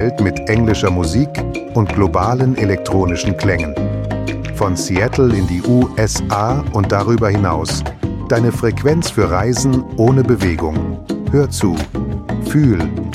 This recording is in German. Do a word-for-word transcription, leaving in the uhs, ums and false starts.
Welt mit englischer Musik und globalen elektronischen Klängen. Von Seattle in die U S A und darüber hinaus. Deine Frequenz für Reisen ohne Bewegung. Hör zu. Fühl.